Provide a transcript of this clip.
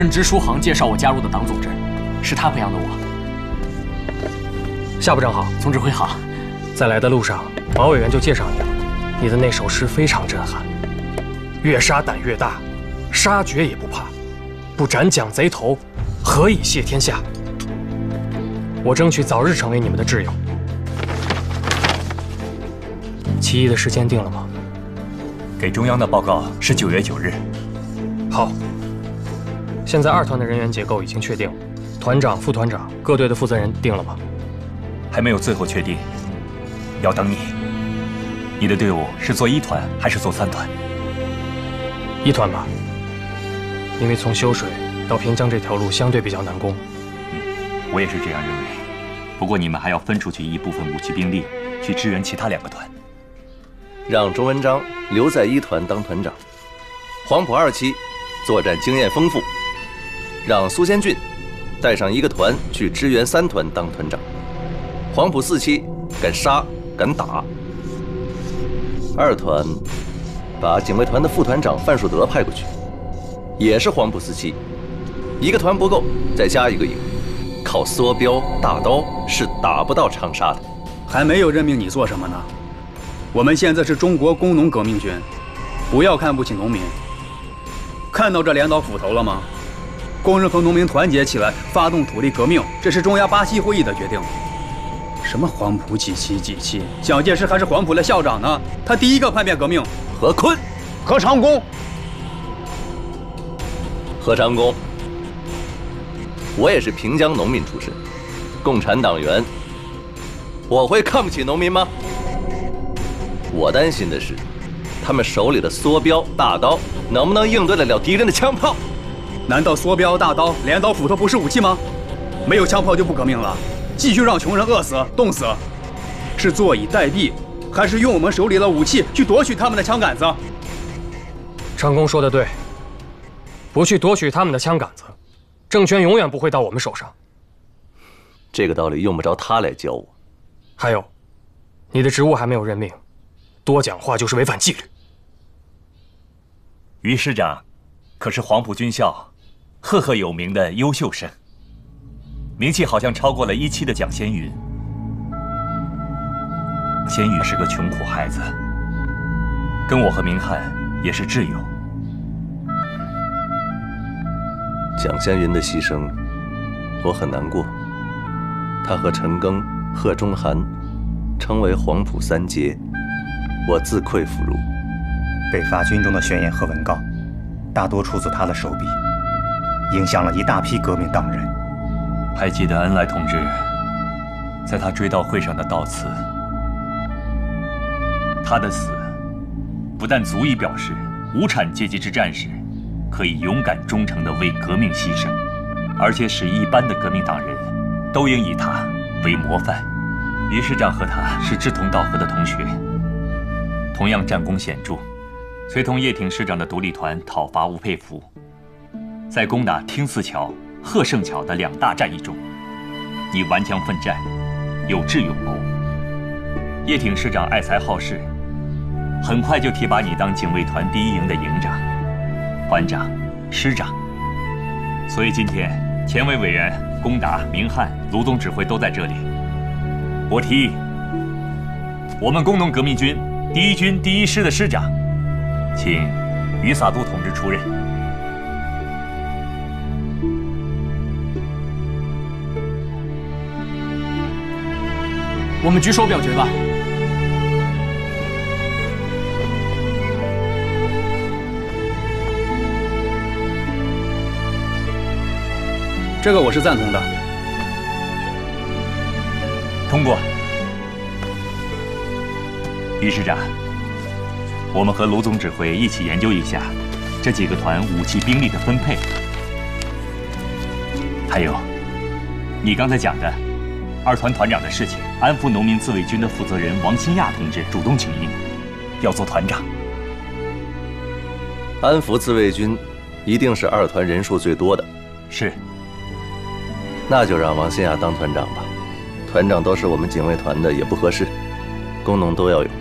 任直书恒介绍我加入的党组织，是他培养的我。 夏部长好， 总指挥好。 在来的路上，毛委员就介绍你了。你的那首诗非常震撼：越杀胆越大，杀绝也不怕，不斩蒋贼头，何以谢天下？我争取早日成为你们的挚友。起义的时间定了吗？ 给中央的报告是9月9日。 好。现在2团的人员结构已经确定，团长、副团长各队的负责人定了吗？ 还没有最后确定，要等你。你的队伍是做1团还是做3团 ？1团吧，因为从修水到平江这条路相对比较难攻。 我也是这样认为。不过你们还要分出去一部分武器兵力去支援其他2个团。 让钟文章留在1团当团长，黄埔2期作战经验丰富，让苏先俊带上1个团去支援3团当团长。黄埔4期敢杀敢打。2团把警卫团的副团长范树德派过去，也是黄埔4期，1个团不够，再加1个营。靠梭镖大刀是打不到长沙的。 还没有任命你做什么呢？我们现在是中国工农革命军，不要看不起农民。看到这镰刀斧头了吗？工人和农民团结起来，发动土地革命，这是中央巴西会议的决定。什么黄埔几期？蒋介石还是黄埔的校长呢，他第1个叛变革命。 何坤、 何长工， 我也是平江农民出身，共产党员，我会看不起农民吗？我担心的是，他们手里的梭镖、大刀能不能应对得了敌人的枪炮？ 难道梭镖、大刀、镰刀、斧头不是武器吗？没有枪炮就不革命了？继续让穷人饿死、冻死，是坐以待毙，还是用我们手里的武器去夺取他们的枪杆子？ 长工说的对，不去夺取他们的枪杆子，政权永远不会到我们手上。 这个道理用不着他来教我。 还有，你的职务还没有任命，多讲话就是违反纪律。 于师长，可是黄埔军校赫赫有名的优秀生，名气好像超过了1期的蒋先云。先云是个穷苦孩子，跟我和明翰也是挚友。 蒋先云的牺牲，我很难过。他和陈赓、贺中涵成为黄埔3杰，我自愧弗如。 北伐军中的宣言和文告，大多出自他的手笔，影响了一大批革命党人。 还记得恩来同志在他追悼会上的悼词，他的死不但足以表示无产阶级之战士可以勇敢忠诚地为革命牺牲，而且使一般的革命党人都应以他为模范。于师长和他是志同道合的同学，同样战功显著，随同叶挺师长的独立团讨伐吴佩孚，在攻打汀泗桥、贺胜桥的2大战役中，你顽强奋战，有志勇谋。叶挺师长爱才好事，很快就提拔你当警卫团第1营的营长、团长、师长。所以今天前委委员龚达、明翰、卢总指挥都在这里。我提议，我们工农革命军第1军第1师的师长，请于洒都同志出任。 我们举手表决吧。 这个我是赞同的。 通过。于师长，我们和卢总指挥一起研究一下这几个团武器兵力的分配。还有，你刚才讲的2团团长的事情，安福农民自卫军的负责人王新亚同志主动请缨，要做团长。 安福自卫军一定是2团人数最多的。 是。 那就让王新亚当团长吧。团长都是我们警卫团的也不合适，工农都要有。